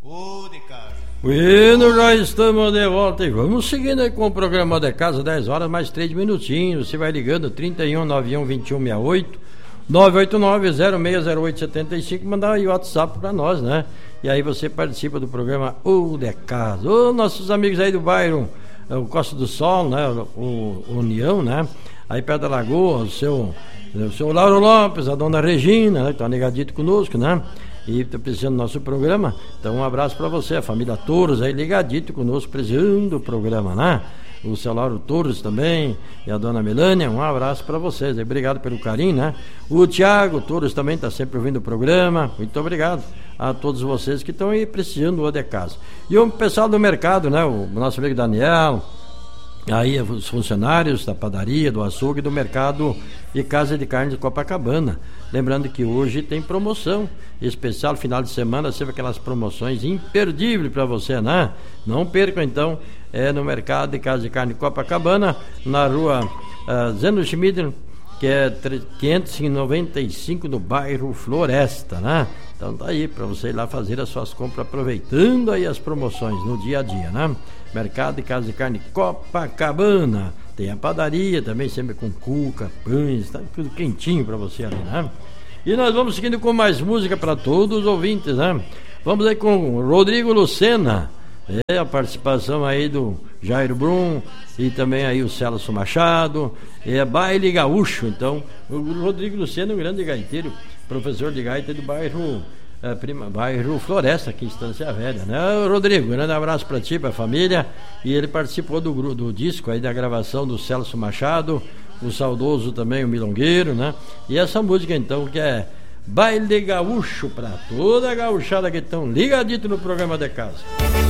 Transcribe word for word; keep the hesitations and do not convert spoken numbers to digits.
Ô de casa. Bueno, já estamos de volta e vamos seguindo aí com o programa de casa, dez horas mais três minutinhos. Você vai ligando trinta e um, noventa e um, vinte e um, sessenta e oito, nove oito nove, zero seis zero oito, sete cinco, mandar aí o WhatsApp pra nós, né? E aí você participa do programa O de Casa. Ô, nossos amigos aí do bairro, o Costa do Sol, né? O, o União, né? Aí perto da Lagoa, o seu, o seu Lauro Lopes, a dona Regina, né? Que tá ligadito conosco, né? E tá precisando do nosso programa. Então um abraço para você, a família Torres aí ligadito conosco, precisando do programa, né? O seu Lauro Torres também e a dona Melânia, um abraço para vocês, obrigado pelo carinho, né? O Tiago Torres também está sempre ouvindo o programa, muito obrigado a todos vocês que estão aí precisando do O de Casa. E o pessoal do mercado, né? O nosso amigo Daniel, aí os funcionários da padaria, do açougue, do mercado e casa de carne de Copacabana. Lembrando que hoje tem promoção especial, final de semana, sempre aquelas promoções imperdíveis para você, né? Não percam então, é no mercado de casa de carne de Copacabana, na rua uh, Zeno Schmidt, que é quinhentos e noventa e cinco no bairro Floresta, né? Então tá aí para você ir lá fazer as suas compras, aproveitando aí as promoções no dia a dia, né? Mercado de casa de carne Copacabana. Tem a padaria também, sempre com cuca, pães, tá tudo quentinho para você ali, né? E nós vamos seguindo com mais música para todos os ouvintes, né? Vamos aí com Rodrigo Lucena, é a participação aí do Jairo Brum e também aí o Celso Machado, é Baile Gaúcho. Então, o Rodrigo Lucena é um grande gaiteiro, professor de gaita do bairro É, prima, bairro Floresta, aqui em Estância Velha, né? Rodrigo, um grande abraço pra ti, pra família. E ele participou do, do disco aí, da gravação do Celso Machado, o saudoso também, o Milongueiro, né? E essa música então que é Baile Gaúcho, pra toda a gauchada que estão ligadito no programa de casa.